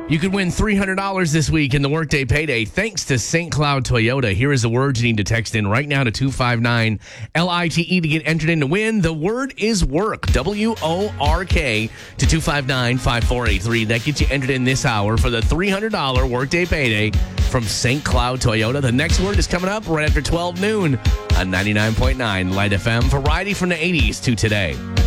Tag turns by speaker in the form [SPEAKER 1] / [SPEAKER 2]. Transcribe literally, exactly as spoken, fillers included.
[SPEAKER 1] You could win three hundred dollars this week in the Workday Payday thanks to Saint Cloud Toyota. Here is the word you need to text in right now to two five nine L I T E to get entered in to win. The word is work, W O R K, to two five nine five four eight three. That gets you entered in this hour for the three hundred dollars Workday Payday from Saint Cloud Toyota. The next word is coming up right after twelve noon on ninety-nine point nine Light F M. Variety from the eighties to today.